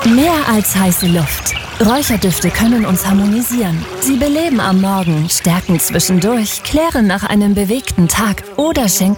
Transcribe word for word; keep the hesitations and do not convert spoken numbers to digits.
Mehr als heiße Luft. Räucherdüfte können uns harmonisieren. Sie beleben am Morgen, stärken zwischendurch, klären nach einem bewegten Tag oder schenken